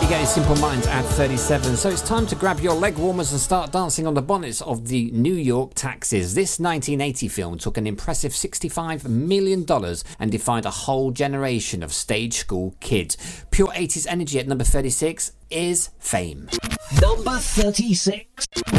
Simple Minds at 37. So it's time to grab your leg warmers and start dancing on the bonnets of the New York taxis. This 1980 film took an impressive $65 million and defined a whole generation of stage school kids. Pure 80s energy at number 36 is Fame. Number 36.